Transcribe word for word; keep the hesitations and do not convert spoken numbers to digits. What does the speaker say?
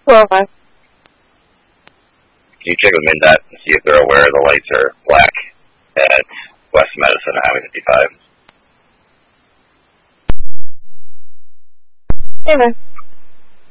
twelve five. Can you check with MnDOT and see if they're aware the lights are black at West Medicine and Highway fifty-five? Hey, man.